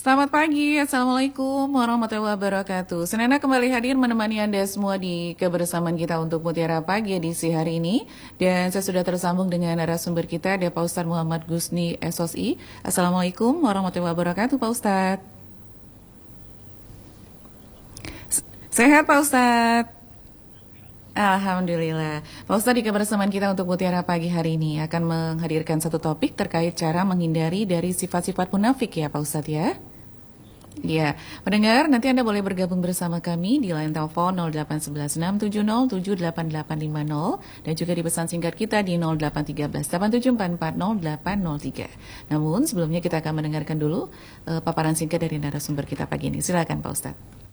Selamat pagi, Assalamualaikum warahmatullahi wabarakatuh. Senana kembali hadir menemani Anda semua di kebersamaan kita untuk Mutiara Pagi edisi hari ini. Dan saya sudah tersambung dengan narasumber kita, ada Pak Ustadz Muhammad Gusni SOSI. Assalamualaikum warahmatullahi wabarakatuh, Pak Ustadz. Sehat, Pak Ustadz? Alhamdulillah. Pak Ustadz, di kebersamaan kita untuk Mutiara Pagi hari ini akan menghadirkan satu topik terkait cara menghindari dari sifat-sifat munafik ya Pak Ustadz ya. Ya, pendengar, nanti Anda boleh bergabung bersama kami di line telepon 0811670788850 dan juga di pesan singkat kita di 081387440803. Namun sebelumnya kita akan mendengarkan dulu paparan singkat dari narasumber kita pagi ini. Silakan Pak Ustadz.